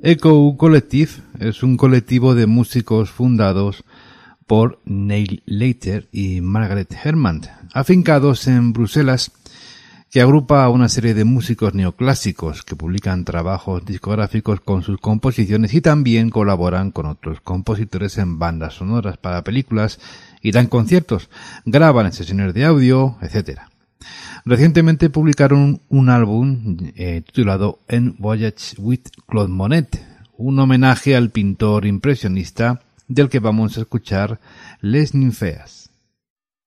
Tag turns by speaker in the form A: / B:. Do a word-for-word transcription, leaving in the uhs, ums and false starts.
A: Echo Collective es un colectivo de músicos fundados por Neil Leiter y Margaret Herman, afincados en Bruselas, que agrupa a una serie de músicos neoclásicos que publican trabajos discográficos con sus composiciones y también colaboran con otros compositores en bandas sonoras para películas y dan conciertos, graban en sesiones de audio, etcétera. Recientemente publicaron un álbum eh, titulado En Voyage with Claude Monet, un homenaje al pintor impresionista del que vamos a escuchar Les Ninfeas.